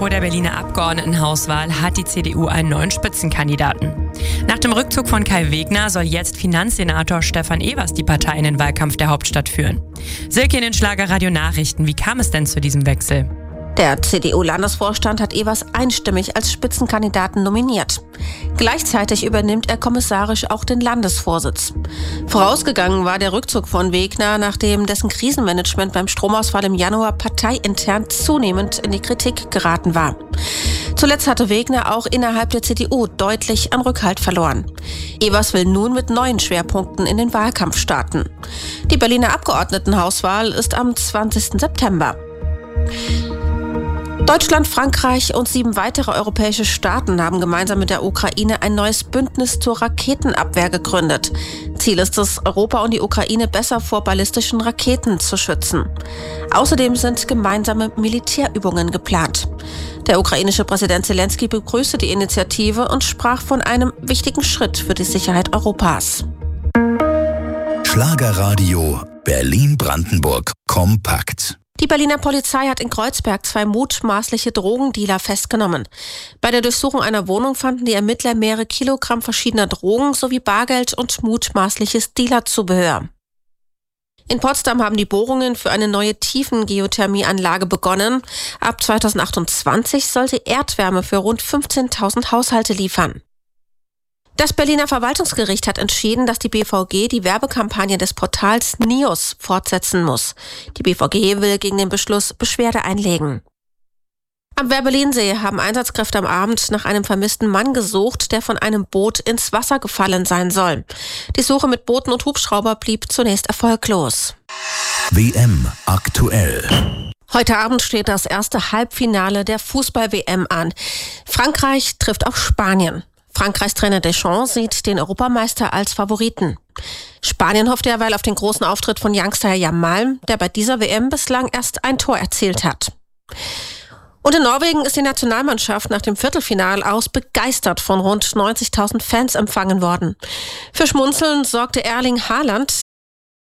vor der Berliner Abgeordnetenhauswahl hat die CDU einen neuen Spitzenkandidaten. Nach dem Rückzug von Kai Wegner soll jetzt Finanzsenator Stefan Evers die Partei in den Wahlkampf der Hauptstadt führen. Silke in den Schlagerradio Nachrichten. Wie kam es denn zu diesem Wechsel? Der CDU-Landesvorstand hat Evers einstimmig als Spitzenkandidaten nominiert. Gleichzeitig übernimmt er kommissarisch auch den Landesvorsitz. Vorausgegangen war der Rückzug von Wegner, nachdem dessen Krisenmanagement beim Stromausfall im Januar parteiintern zunehmend in die Kritik geraten war. Zuletzt hatte Wegner auch innerhalb der CDU deutlich an Rückhalt verloren. Evers will nun mit neuen Schwerpunkten in den Wahlkampf starten. Die Berliner Abgeordnetenhauswahl ist am 20. September. Deutschland, Frankreich und 7 weitere europäische Staaten haben gemeinsam mit der Ukraine ein neues Bündnis zur Raketenabwehr gegründet. Ziel ist es, Europa und die Ukraine besser vor ballistischen Raketen zu schützen. Außerdem sind gemeinsame Militärübungen geplant. Der ukrainische Präsident Zelensky begrüßte die Initiative und sprach von einem wichtigen Schritt für die Sicherheit Europas. Schlagerradio Berlin-Brandenburg kompakt. Die Berliner Polizei hat in Kreuzberg 2 mutmaßliche Drogendealer festgenommen. Bei der Durchsuchung einer Wohnung fanden die Ermittler mehrere Kilogramm verschiedener Drogen sowie Bargeld und mutmaßliches Dealerzubehör. In Potsdam haben die Bohrungen für eine neue Tiefengeothermieanlage begonnen. Ab 2028 soll sie Erdwärme für rund 15.000 Haushalte liefern. Das Berliner Verwaltungsgericht hat entschieden, dass die BVG die Werbekampagne des Portals NIOS fortsetzen muss. Die BVG will gegen den Beschluss Beschwerde einlegen. Am Werbelinsee haben Einsatzkräfte am Abend nach einem vermissten Mann gesucht, der von einem Boot ins Wasser gefallen sein soll. Die Suche mit Booten und Hubschrauber blieb zunächst erfolglos. WM aktuell. Heute Abend steht das erste Halbfinale der Fußball-WM an. Frankreich trifft auf Spanien. Frankreichs Trainer Deschamps sieht den Europameister als Favoriten. Spanien hofft derweil auf den großen Auftritt von Youngster Yamal, der bei dieser WM bislang erst ein Tor erzielt hat. Und in Norwegen ist die Nationalmannschaft nach dem Viertelfinal aus begeistert von rund 90.000 Fans empfangen worden. Für Schmunzeln sorgte Erling Haaland,